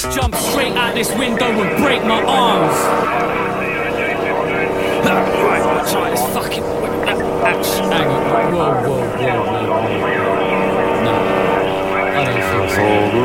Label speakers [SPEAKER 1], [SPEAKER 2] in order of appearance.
[SPEAKER 1] Jump straight out this window and break my arms. Try this fucking. Hang on. Whoa. No, I don't think so.